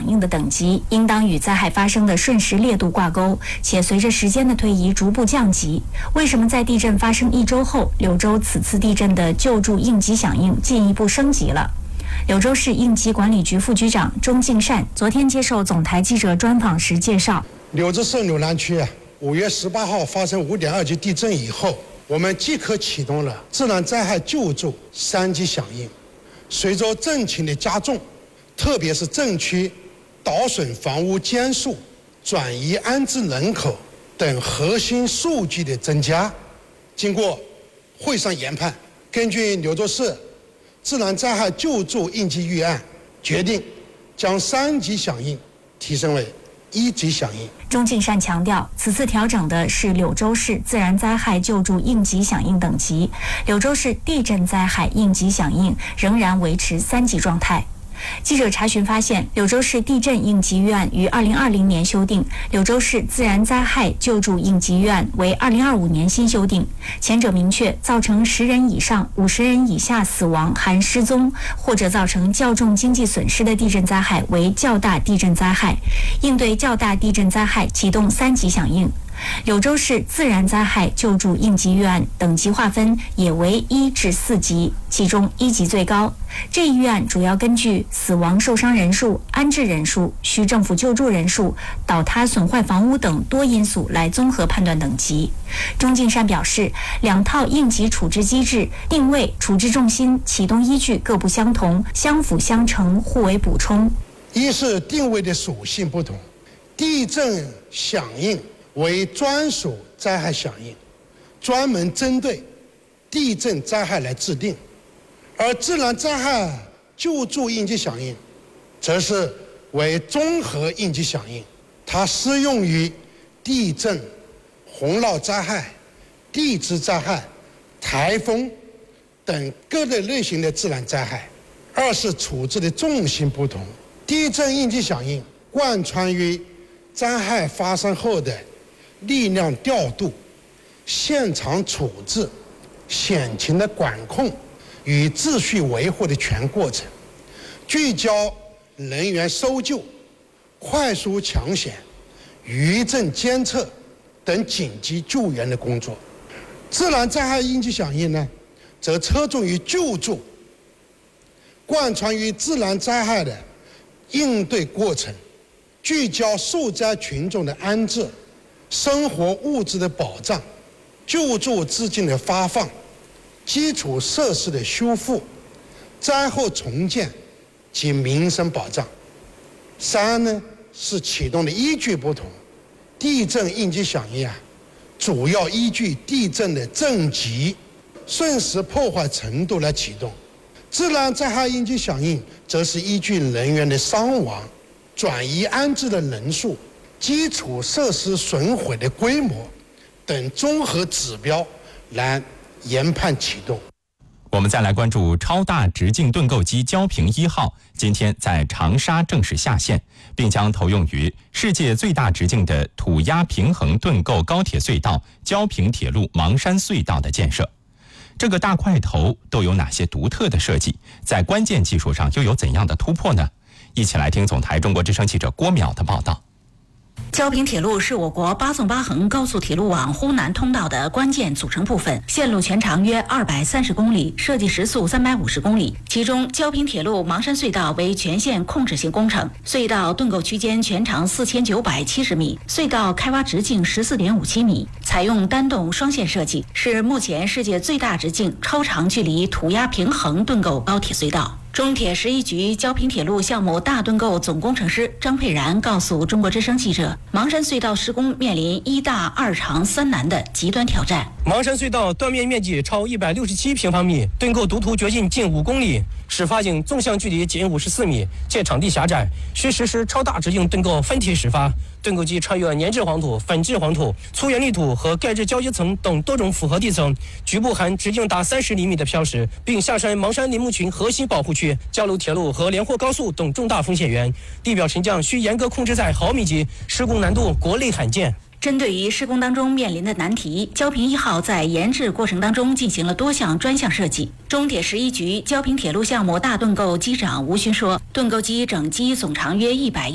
应的等级应当与灾害发生的瞬时烈度挂钩，且随着时间的推移逐步降级。为什么在地震发生1周后，柳州此次地震的救助应急响应进一步升级了？柳州市应急管理局副局长钟敬善昨天接受总台记者专访时介绍， 柳州市柳南区5月18号发生5.2级地震以后，我们即刻启动了自然灾害救助3级响应。随着震情的加重，特别是震区倒损房屋间数、转移安置人口等核心数据的增加，经过会上研判，根据柳州市自然灾害救助应急预案，决定将3级响应提升为1级响应。 钟敬善强调，此次调整的是柳州市自然灾害救助应急响应等级，柳州市地震灾害应急响应仍然维持3级状态。记者查询发现，柳州市地震应急预案于2020年修订，柳州市自然灾害救助应急预案为2025年新修订。前者明确，造成10人以上50人以下死亡含失踪，或者造成较重经济损失的地震灾害为较大地震灾害，应对较大地震灾害启动3级响应。柳州市自然灾害救助应急预案等级划分也为1至4级，其中1级最高。这一预案主要根据死亡受伤人数、安置人数、需政府救助人数、倒塌损坏房屋等多因素来综合判断等级。钟敬善表示，2套应急处置机制、定位、处置重心、启动依据各不相同，相辅相成，互为补充。 一是定位的属性不同，地震响应为专属灾害响应，专门针对地震灾害来制定；而自然灾害救助应急响应则是为综合应急响应，它适用于地震、洪涝灾害、地质灾害、台风等各类型的自然灾害。二是处置的重心不同，地震应急响应贯穿于灾害发生后的力量调度、现场处置、险情的管控与秩序维护的全过程，聚焦人员搜救、快速抢险、余震监测等紧急救援的工作。自然灾害应急响应呢，则侧重于救助，贯穿于自然灾害的应对过程，聚焦受灾群众的安置、生活物资的保障、救助资金的发放、基础设施的修复、灾后重建及民生保障。3呢是启动的依据不同，地震应急响应主要依据地震的震级、瞬时破坏程度来启动；自然灾害应急响应则是依据人员的伤亡、转移安置的人数、基础设施损毁的规模等综合指标来研判启动。 我们再来关注超大直径盾构机蛟平1号今天在长沙正式下线，并将投用于世界最大直径的土压平衡盾构高铁隧道蛟平铁路芒山隧道的建设。这个大块头都有哪些独特的设计？在关键技术上又有怎样的突破呢？一起来听总台中国之声记者郭淼的报道。 蛟平铁路是我国8纵8横高速铁路网呼南通道的关键组成部分，线路全长约230公里，设计时速350公里。其中，蛟平铁路芒山隧道为全线控制性工程，隧道盾构区间全长4970米，隧道开挖直径14.57米，采用单洞双线设计，是目前世界最大直径超长距离土压平衡盾构高铁隧道。中铁11局蛟平铁路项目大盾构总工程师张佩然告诉中国之声记者，芒山隧道施工面临1大2长3难的极端挑战。 芒山隧道断面面积超167平方米，盾构独途掘进近5公里，始发井纵向距离仅54米，且场地狭窄，需实施超大直径盾构分体始发。盾构机穿越粘质黄土、粉质黄土、粗盐砾土和钙质交接层等多种复合地层，局部含直径达30厘米的漂石，并下山芒山林木群核心保护区、交流铁路和连霍高速等重大风险源，地表沉降需严格控制在毫米级，施工难度国内罕见。 针对于施工当中面临的难题，蛟平1号在研制过程当中进行了多项专项设计。中铁11局蛟平铁路项目大盾构机长吴勋说，盾构机整机总长约100